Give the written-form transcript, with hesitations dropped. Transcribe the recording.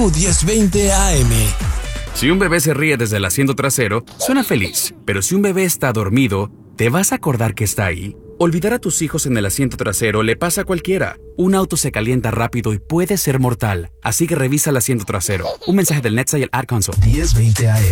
WIOU 1020 AM. Si un bebé se ríe desde el asiento trasero, suena feliz. Pero si un bebé está dormido, ¿te vas a acordar que está ahí? Olvidar a tus hijos en el asiento trasero le pasa a cualquiera. Un auto se calienta rápido y puede ser mortal. Así que revisa el asiento trasero. Un mensaje del NHTSA y el Ad Council. 1020 AM.